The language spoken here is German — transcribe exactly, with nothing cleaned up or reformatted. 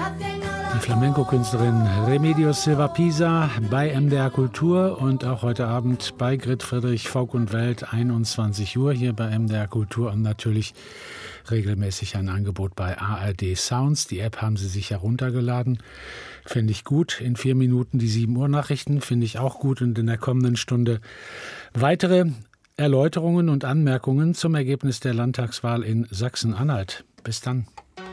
Die Flamenco-Künstlerin Remedios Silva Pisa bei M D R Kultur und auch heute Abend bei Grit Friedrich, Folk und Welt, einundzwanzig Uhr hier bei M D R Kultur und natürlich regelmäßig ein Angebot bei A R D Sounds. Die App haben Sie sich heruntergeladen. Finde ich gut. In vier Minuten die sieben Uhr Nachrichten finde ich auch gut und in der kommenden Stunde weitere Erläuterungen und Anmerkungen zum Ergebnis der Landtagswahl in Sachsen-Anhalt. Bis dann.